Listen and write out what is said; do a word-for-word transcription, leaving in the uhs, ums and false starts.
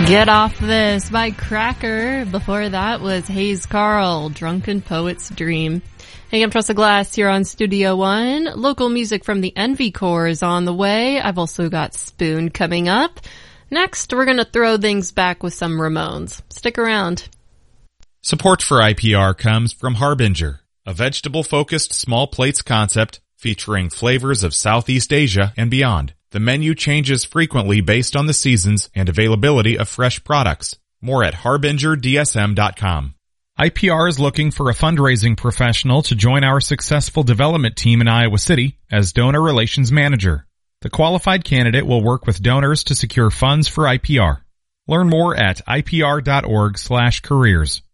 Get Off This by Cracker. Before that was Hayes Carl, Drunken Poet's Dream. Hey, I'm Tressa Glass here on Studio One. Local music from the Envy Corps is on the way. I've also got Spoon coming up. Next, we're going to throw things back with some Ramones. Stick around. Support for I P R comes from Harbinger, a vegetable-focused small plates concept featuring flavors of Southeast Asia and beyond. The menu changes frequently based on the seasons and availability of fresh products. More at harbinger d s m dot com. I P R is looking for a fundraising professional to join our successful development team in Iowa City as donor relations manager. The qualified candidate will work with donors to secure funds for I P R. Learn more at I P R dot org slash careers.